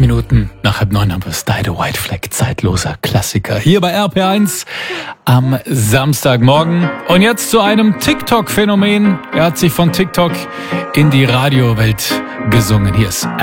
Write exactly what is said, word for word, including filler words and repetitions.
Minuten nach halb neun haben wir es. Die The White Flag, zeitloser Klassiker. Hier bei R P eins am Samstagmorgen. Und jetzt zu einem TikTok-Phänomen. Er hat sich von TikTok in die Radiowelt gesungen. Hier ist